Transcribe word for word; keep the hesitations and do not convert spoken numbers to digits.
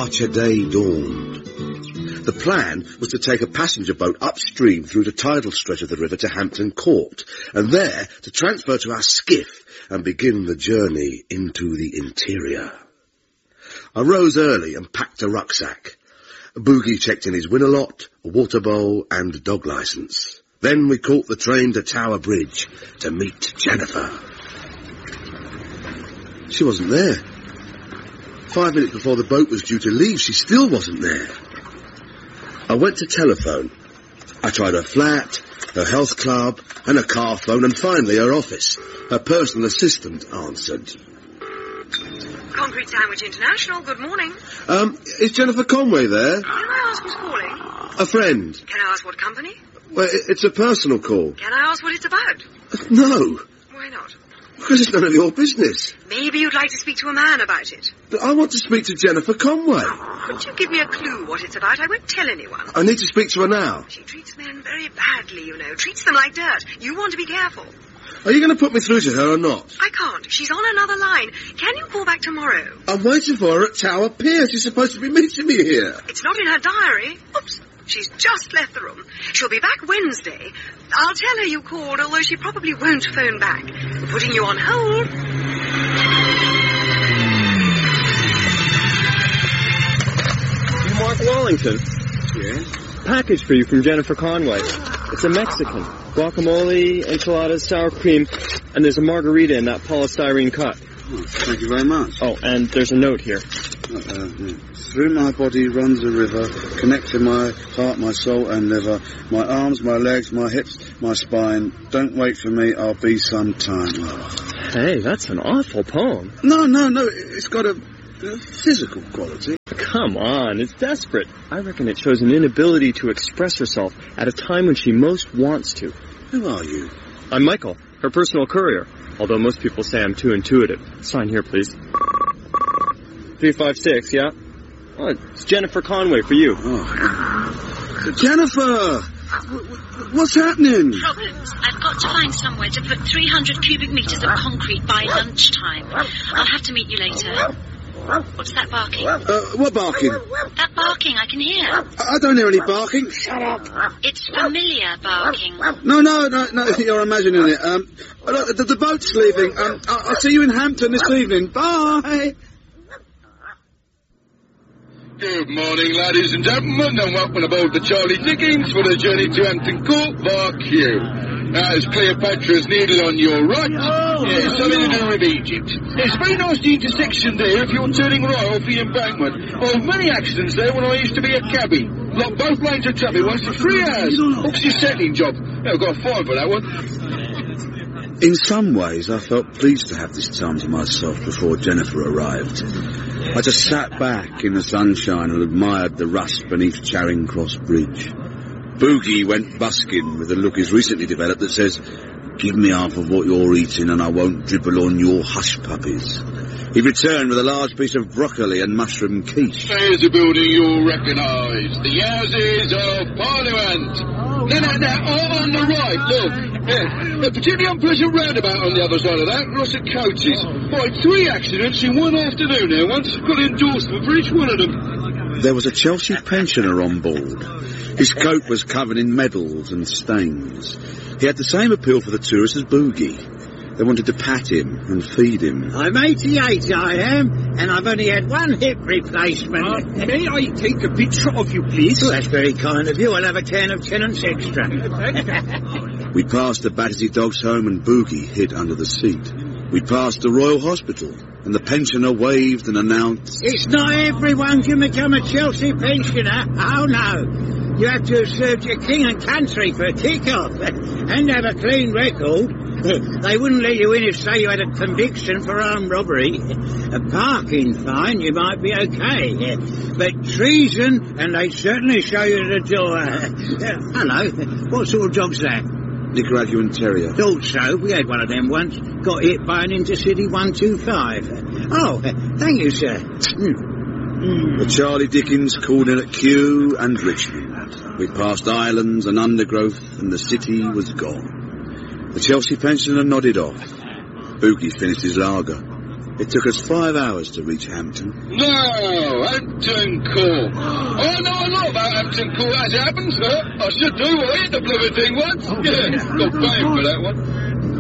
Archer Day dawned. The plan was to take a passenger boat upstream through the tidal stretch of the river to Hampton Court, and there to transfer to our skiff and begin the journey into the interior. I rose early and packed a rucksack. Boogie checked in his winter lot, a water bowl and a dog licence. Then we caught the train to Tower Bridge to meet Jennifer. She wasn't there. Five minutes before the boat was due to leave, she still wasn't there. I went to telephone. I tried her flat, her health club, and her car phone, and finally her office. Her personal assistant answered. Concrete Sandwich International, good morning. Um, is Jennifer Conway there? Can I ask who's calling? A friend. Can I ask what company? Well, it's a personal call. Can I ask what it's about? No. Why not? Because it's none of your business. Maybe you'd like to speak to a man about it. But I want to speak to Jennifer Conway. Couldn't you give me a clue what it's about? I won't tell anyone. I need to speak to her now. She treats men very badly, you know. Treats them like dirt. You want to be careful. Are you going to put me through to her or not? I can't. She's on another line. Can you call back tomorrow? I'm waiting for her at Tower Pier. She's supposed to be meeting me here. It's not in her diary. Oops. She's just left the room. She'll be back Wednesday. I'll tell her you called, although she probably won't phone back. I'm putting you on hold. You Mark Wallington? Yes? Package for you from Jennifer Conway. It's a Mexican. Guacamole, enchiladas, sour cream, and there's a margarita in that polystyrene cup. Oh, thank you very much. Oh, and there's a note here. Uh, uh, Through my body runs a river, connecting my heart, my soul and liver, my arms, my legs, my hips, my spine. Don't wait for me, I'll be sometime. Oh. Hey, that's an awful poem. No, no, no, it's got a, a physical quality. Come on, it's desperate. I reckon it shows an inability to express herself at a time when she most wants to. Who are you? I'm Michael, her personal courier, although most people say I'm too intuitive. Sign here, please. three five six, yeah? Oh, it's Jennifer Conway for you. Oh. Jennifer! What's happening? Problems. I've got to find somewhere to put three hundred cubic metres of concrete by lunchtime. I'll have to meet you later. What's that barking? Uh, what barking? That barking I can hear. I don't hear any barking. Shut up. It's familiar barking. No, no, no, no, you're imagining it. Um, the, the boat's leaving. Um, I'll see you in Hampton this evening. Bye. Good morning, ladies and gentlemen, and welcome aboard the Charlie Dickens for the journey to Hampton Court, Bar Q. That's Cleopatra's Needle on your right. Oh, yeah, it's something to do with Egypt. It's very nice the intersection there if you're turning right off the embankment. Oh, many accidents there when I used to be a cabbie. Blocked both lanes of traffic once for three hours. What's your settling job? Yeah, I got a fine for that one. In some ways, I felt pleased to have this time to myself before Jennifer arrived. I just sat back in the sunshine and admired the rust beneath Charing Cross Bridge. Boogie went busking with a look he's recently developed that says, "Give me half of what you're eating and I won't dribble on your hush puppies." He returned with a large piece of broccoli and mushroom quiche. There's a building you'll recognise. The Houses of Parliament. No, no, no, oh, on the right, look. Yeah, a particularly unpleasant roundabout on the other side of that. Lots of coaches. Right, three accidents in one afternoon there once. Got an endorsement for each one of them. There was a Chelsea pensioner on board. His coat was covered in medals and stains. He had the same appeal for the tourists as Boogie. They wanted to pat him and feed him. I'm eighty-eight, I am, and I've only had one hip replacement. Uh, may I take a picture of you, please? Oh, that's very kind of you. I'll have a can of Tennant's Extra. We passed the Battersea Dogs Home and Boogie hid under the seat. We passed the Royal Hospital, and the pensioner waved and announced, "It's not everyone can become a Chelsea pensioner. Oh, no. You have to have served your king and country for a kick-off and have a clean record. They wouldn't let you in if, say, you had a conviction for armed robbery. A parking fine, you might be okay. But treason, and they'd certainly show you to the door." Uh, hello. What sort of dog's that? Nicaraguan Terrier. Thought so. We had one of them once. Got hit by an Intercity one two five. Oh, thank you, sir. Mm. The Charlie Dickens called in at Kew and Richmond. We passed islands and undergrowth, and the city was gone. The Chelsea pensioner nodded off. Boogie finished his lager. It took us five hours to reach Hampton. No, Hampton Court. I know a lot about Hampton Court as it happens, huh? I should do. I hit the blooming thing once. Yeah, got paying for that one.